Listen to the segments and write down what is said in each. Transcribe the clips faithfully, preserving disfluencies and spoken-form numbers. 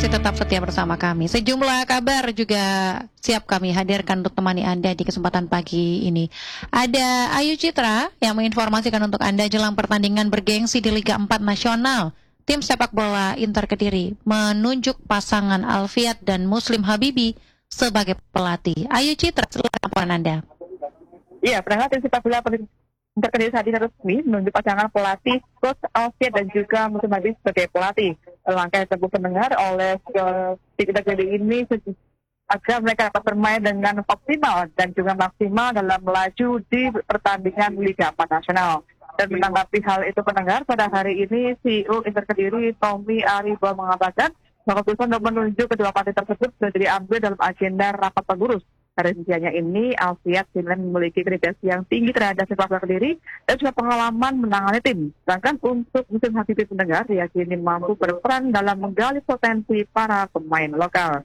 kasih tetap setia bersama kami. Sejumlah kabar juga siap kami hadirkan untuk temani Anda di kesempatan pagi ini. Ada Ayu Citra yang menginformasikan untuk Anda jelang pertandingan bergengsi di Liga empat Nasional. Tim sepak bola Inter Kediri menunjuk pasangan Alfiat dan Muslim Habibi sebagai pelatih. Ayu Citra, silakan laporan Anda. Iya, pendengar tim sepak bola Inter Kediri saat ini resmi menunjuk pasangan pelatih Coach Alfiat dan juga Muslim Habibi sebagai pelatih. Langkah yang tersebut pendengar oleh tim Inter Kediri ini agar mereka dapat bermain dengan optimal dan juga maksimal dalam melaju di pertandingan Liga empat Nasional. Dan menanggapi hal itu pendengar, pada hari ini C E O Inter Kediri Tommy Aribo mengatakan bahwa keputusan untuk menunjuk kedua pelatih tersebut sudah diambil dalam agenda rapat pengurus. Pada sisinya ini, Alfiat dinilai memiliki kredibilitas yang tinggi terhadap sepak bola Kediri dan juga pengalaman menangani tim. Sedangkan untuk Muslim Habibi pendengar, diyakini mampu berperan dalam menggali potensi para pemain lokal.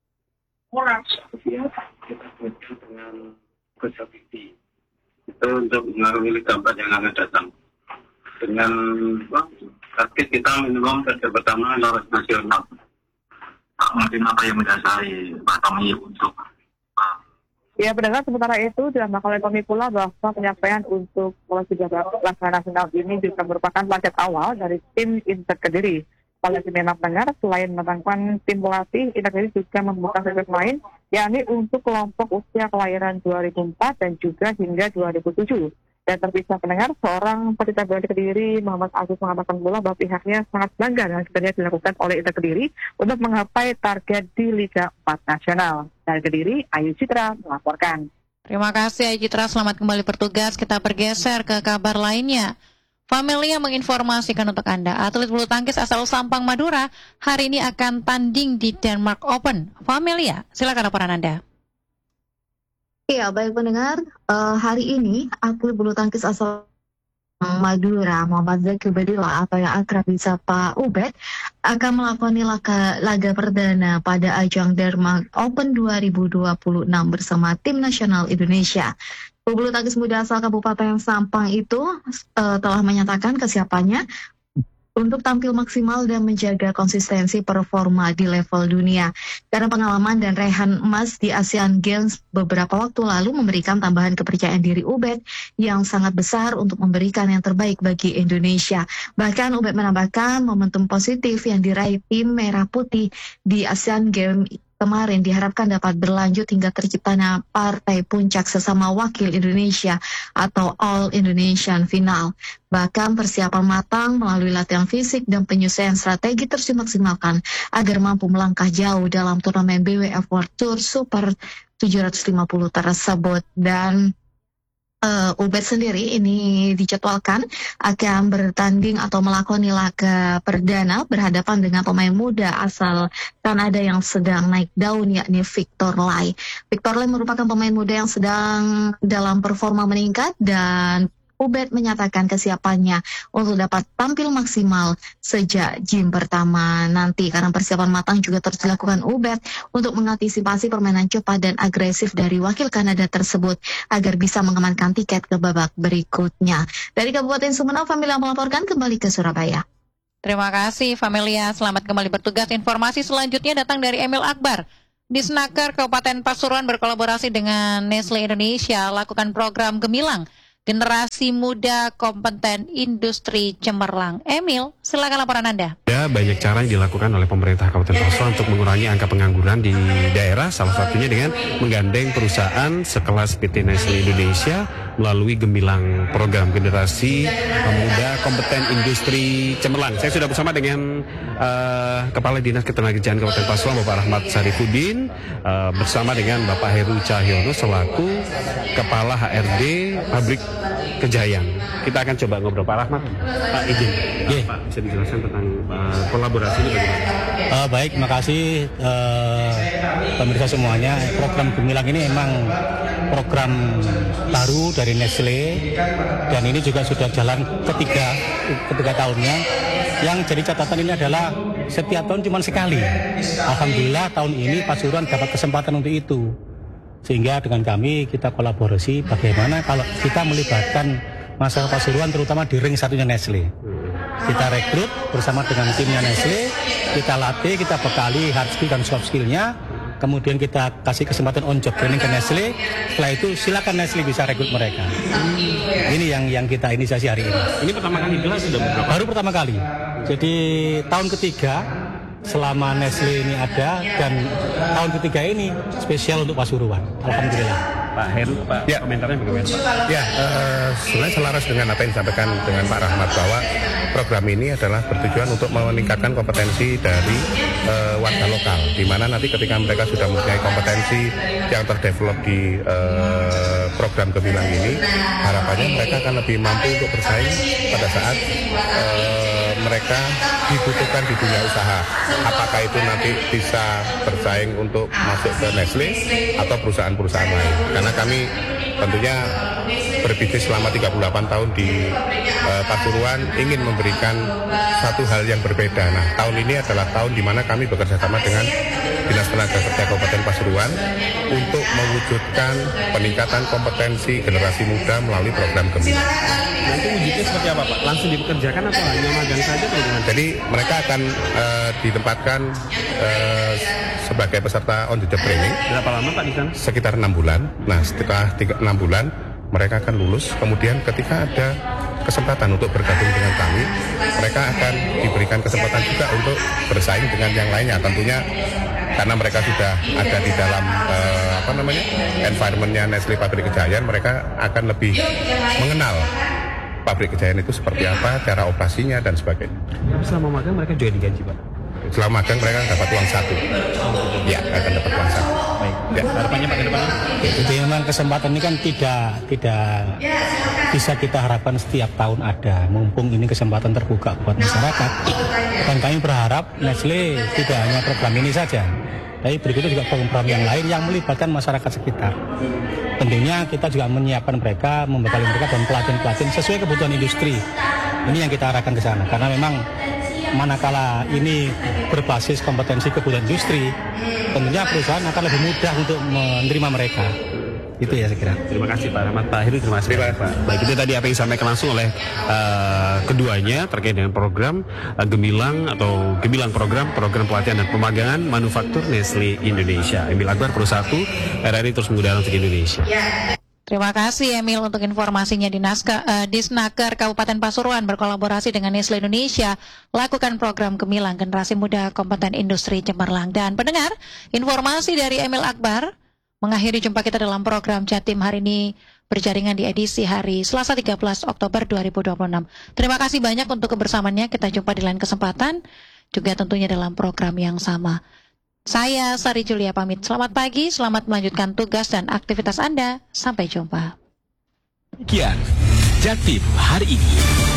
Kita butuh dengan Coach Habibi itu untuk mengaruhi Liga empat yang akan datang. Dengan wah, target kita minimum target pertama lolos nasional. Mungkin apa yang mendasari Pak Tommy untuk Ya, pendengar, sementara itu ditambahkan oleh Tommy pula bahwa penyampaian untuk polisi pelaksanaan nasional ini juga merupakan target awal dari tim Inter Kediri. Polisi memang pendengar, selain menetapkan tim pelatih, Inter Kediri juga membuka sirkuit main, yakni untuk kelompok usia kelahiran dua ribu empat dan juga hingga dua ribu tujuh. Dan terpisah pendengar, seorang pecinta bola Kediri, Muhammad Agus, mengatakan pula bahwa pihaknya sangat bangga dengan kerja dilakukan oleh Inter Kediri untuk menggapai target di Liga empat Nasional. Dari Kediri, Ayu Citra melaporkan. Terima kasih Ayu Citra, selamat kembali bertugas. Kita bergeser ke kabar lainnya. Familia menginformasikan untuk Anda, atlet bulu tangkis asal Sampang, Madura, hari ini akan tanding di Denmark Open. Familia, silakan laporan Anda. Iya, baik pendengar, uh, hari ini atlet bulu tangkis asal Madura, Muhammad Zaki Badila atau yang akrab disapa Ubed, akan melakoni laga, laga perdana pada ajang Denmark Open dua ribu dua puluh enam bersama tim nasional Indonesia. Pebulu tangkis muda asal Kabupaten Sampang itu uh, telah menyatakan kesiapannya untuk tampil maksimal dan menjaga konsistensi performa di level dunia. Karena pengalaman dan raihan emas di Asian Games beberapa waktu lalu memberikan tambahan kepercayaan diri Ubed yang sangat besar untuk memberikan yang terbaik bagi Indonesia. Bahkan Ubed menambahkan momentum positif yang diraih tim Merah Putih di Asian Games kemarin diharapkan dapat berlanjut hingga terciptanya partai puncak sesama wakil Indonesia atau All Indonesian Final. Bahkan persiapan matang melalui latihan fisik dan penyusunan strategi terus dimaksimalkan agar mampu melangkah jauh dalam turnamen B W F World Tour Super tujuh ratus lima puluh tersebut. Dan Uh, Ubed sendiri ini dijadwalkan akan bertanding atau melakoni laga perdana berhadapan dengan pemain muda asal Kanada yang sedang naik daun, yakni Victor Lai. Victor Lai merupakan pemain muda yang sedang dalam performa meningkat dan Ubed menyatakan kesiapannya untuk dapat tampil maksimal sejak gym pertama nanti. Karena persiapan matang juga terus dilakukan Ubed untuk mengantisipasi permainan cepat dan agresif dari wakil Kanada tersebut agar bisa mengamankan tiket ke babak berikutnya. Dari Kabupaten Sumedang, Familia melaporkan kembali ke Surabaya. Terima kasih Familia, selamat kembali bertugas. Informasi selanjutnya datang dari Emil Akbar. Disnaker Kabupaten Pasuruan berkolaborasi dengan Nestle Indonesia lakukan program Gemilang, Generasi Muda Kompeten Industri Cemerlang. Emil, silakan laporan Anda. Ada banyak cara yang dilakukan oleh pemerintah Kabupaten Pasuruan untuk mengurangi angka pengangguran di daerah, salah satunya dengan menggandeng perusahaan sekelas P T Nestle Indonesia melalui Gemilang, program Generasi Muda Kompeten Industri Cemerlang. Saya sudah bersama dengan uh, Kepala Dinas Ketenagakerjaan Kabupaten Pasuruan, Bapak Rahmat Sarifudin, uh, bersama dengan Bapak Heru Cahyono selaku Kepala H R D Pabrik Kejayaan. Kita akan coba ngobrol. Pak Rahmat, Pak izin, yeah. Pak bisa dijelaskan tentang uh, kolaborasi ini bagaimana? Uh, baik, makasih uh, pemirsa semuanya. Program Gemilang ini memang program baru dari Nestle dan ini juga sudah jalan ketiga ketiga tahunnya. Yang jadi catatan ini adalah setiap tahun cuma sekali. Alhamdulillah tahun ini Pasuruan dapat kesempatan untuk itu. Sehingga dengan kami kita kolaborasi bagaimana kalau kita melibatkan masyarakat Pasuruan terutama di ring satunya Nestle. kita rekrut bersama dengan timnya Nestle, kita latih, kita bekali hard skill dan soft skillnya, kemudian kita kasih kesempatan on job training ke Nestle. Setelah itu silakan Nestle bisa rekrut mereka. Ini yang yang kita inisiasi hari ini. Ini pertama kali gelar sudah berapa? Baru pertama kali. Jadi tahun ketiga selama Nestle ini ada, dan tahun ketiga ini spesial untuk Pasuruan. Alhamdulillah. Pak Heru, Pak, Ya. komentarnya bagaimana, Pak? Ya, eh, sebenarnya selaras dengan apa yang disampaikan dengan Pak Rahmat, bahwa program ini adalah bertujuan untuk meningkatkan kompetensi dari eh, warga lokal, di mana nanti ketika mereka sudah mempunyai kompetensi yang terdevelop di eh, program Gemilang ini, harapannya mereka akan lebih mampu untuk bersaing pada saat eh, mereka dibutuhkan di dunia usaha. Apakah itu nanti bisa bersaing untuk masuk ke Nestle atau perusahaan-perusahaan lain. Karena kami tentunya berbisnis selama tiga puluh delapan tahun di uh, Pasuruan, ingin memberikan satu hal yang berbeda. Nah, tahun ini adalah tahun di mana kami bekerja sama dengan Dinas Tenaga Kerja Kabupaten Pasuruan untuk mewujudkan peningkatan kompetensi generasi muda melalui program Gemilang. Nanti wujudnya seperti apa, Pak? Langsung dipekerjakan atau hanya magang saja? Atau gimana? Jadi mereka akan uh, ditempatkan uh, sebagai peserta on the job training Berapa lama, Pak, di sana? sekitar enam bulan. Nah, setelah tiga, enam bulan mereka akan lulus. Kemudian ketika ada kesempatan untuk bergabung dengan kami, mereka akan diberikan kesempatan juga untuk bersaing dengan yang lainnya. Tentunya karena mereka sudah ada di dalam uh, apa namanya environmentnya Nestle Pabrik Kejayaan, mereka akan lebih mengenal Pabrik Kejayaan itu seperti apa, cara operasinya dan sebagainya. Tapi selama magang mereka juga digaji, Pak? Selama magang mereka dapat uang saku. Ya, akan dapat uang saku. Baik. Ya. Harapannya, Pak, ke depannya? Ya, jadi memang kesempatan ini kan tidak tidak bisa kita harapkan setiap tahun ada. Mumpung ini kesempatan terbuka buat masyarakat, dan kami berharap Nestle tidak hanya program ini saja, tapi berikutnya juga program yang lain yang melibatkan masyarakat sekitar. Tentunya kita juga menyiapkan mereka, membekali mereka dan pelatihan-pelatihan sesuai kebutuhan industri. Ini yang kita arahkan ke sana, karena memang manakala ini berbasis kompetensi kebutuhan industri, tentunya perusahaan akan lebih mudah untuk menerima mereka. Itu ya saya kira. Terima kasih, Pak Rahmat. Pak Heru, terima kasih, Pak. Baik, itu tadi apa yang disampaikan langsung oleh uh, keduanya terkait dengan program uh, Gemilang atau Gemilang program program pelatihan dan pemagangan manufaktur Nestle Indonesia. Emil Akbar, Pro satu, R R I terus mengudara untuk Indonesia. Terima kasih Emil untuk informasinya. Dinaska, uh, Disnaker Kabupaten Pasuruan berkolaborasi dengan Nestle Indonesia lakukan program Gemilang Generasi Muda Kompeten Industri Cemerlang. Dan pendengar, informasi dari Emil Akbar mengakhiri jumpa kita dalam program Jatim hari ini berjaringan di edisi hari Selasa tiga belas Oktober dua ribu dua puluh enam. Terima kasih banyak untuk kebersamaannya. Kita jumpa di lain kesempatan, juga tentunya dalam program yang sama. Saya Sari Julia pamit. Selamat pagi, selamat melanjutkan tugas dan aktivitas Anda. Sampai jumpa. Sekian Jatim hari ini.